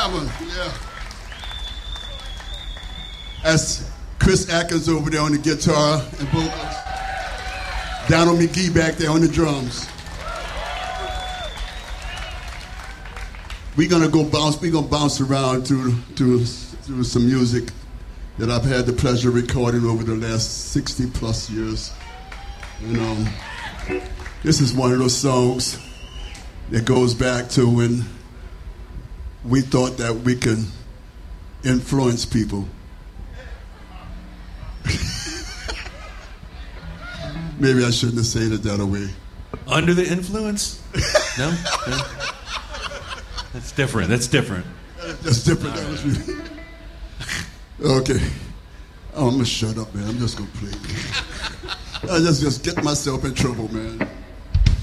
that one, yeah. That's Chris Atkins over there on the guitar and vocals. Donald McGee back there on the drums. We're gonna bounce around to some music that I've had the pleasure of recording over the last 60 plus years. And this is one of those songs that goes back to when we thought that we could influence people. Maybe I shouldn't have said it that way. Under the influence? No? No? That's different. That's different. That's different. Okay. Oh, I'm going to shut up, man. I'm just going to play. I just get myself in trouble, man.